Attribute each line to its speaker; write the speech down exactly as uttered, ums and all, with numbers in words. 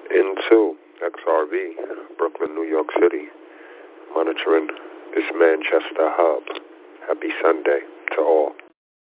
Speaker 1: Into X R V, Brooklyn, New York City, monitoring this Manchester hub. Happy Sunday to all.